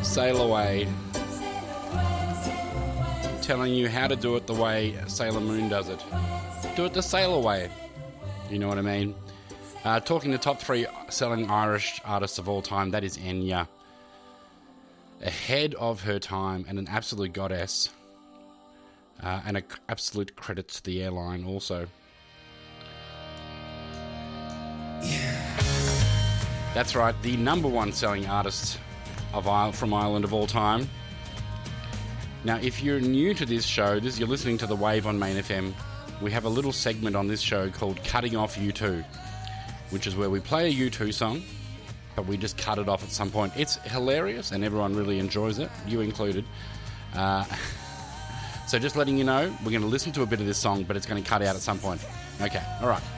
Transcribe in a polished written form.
Sail Away. Telling you how to do it the way Sailor Moon does it. Do it the Sail Away. You know what I mean? Talking the top 3 selling Irish artists of all time, that is Enya. Ahead of her time and an absolute goddess. And an absolute credit to the airline also. Yeah. That's right, the number 1 selling artist from Ireland of all time. Now, if you're new to this show, you're listening to The Wave on Main FM, we have a little segment on this show called Cutting Off U2, which is where we play a U2 song, but we just cut it off at some point. It's hilarious, and everyone really enjoys it, you included. So just letting you know, we're going to listen to a bit of this song, but it's going to cut out at some point. Okay, all right.